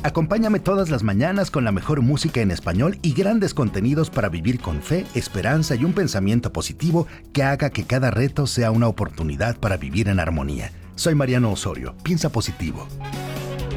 Acompáñame todas las mañanas con la mejor música en español y grandes contenidos para vivir con fe, esperanza y un pensamiento positivo que haga que cada reto sea una oportunidad para vivir en armonía. Soy Mariano Osorio. Piensa positivo.